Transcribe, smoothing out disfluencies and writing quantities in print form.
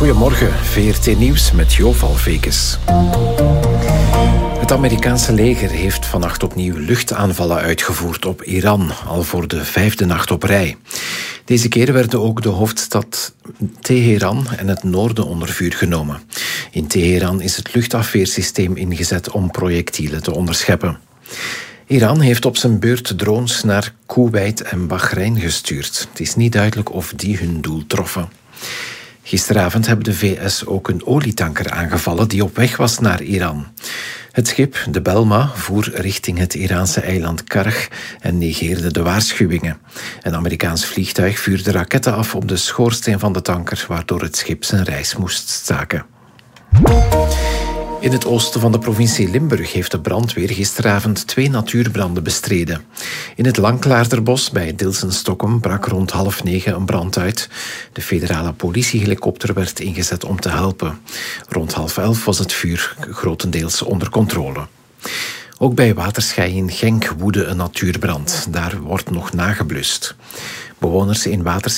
Goedemorgen, VRT Nieuws met Joval Vekes. Het Amerikaanse leger heeft vannacht opnieuw luchtaanvallen uitgevoerd op Iran, al voor de 5e nacht op rij. Deze keer werden ook de hoofdstad Teheran en het noorden onder vuur genomen. In Teheran is het luchtafweersysteem ingezet om projectielen te onderscheppen. Iran heeft op zijn beurt drones naar Koeweit en Bahrein gestuurd. Het is niet duidelijk of die hun doel troffen. Gisteravond hebben de VS ook een olietanker aangevallen die op weg was naar Iran. Het schip, de Belma, voer richting het Iraanse eiland Karg en negeerde de waarschuwingen. Een Amerikaans vliegtuig vuurde raketten af op de schoorsteen van de tanker, waardoor het schip zijn reis moest staken. In het oosten van de provincie Limburg heeft de brandweer gisteravond 2 natuurbranden bestreden. In het Langklaarderbos bij Dilsen-Stokkem brak rond 8:30 een brand uit. De federale politiehelikopter werd ingezet om te helpen. Rond 10:30 was het vuur grotendeels onder controle. Ook bij Waterschei in Genk woedde een natuurbrand. Daar wordt nog nageblust. Bewoners in Waterschei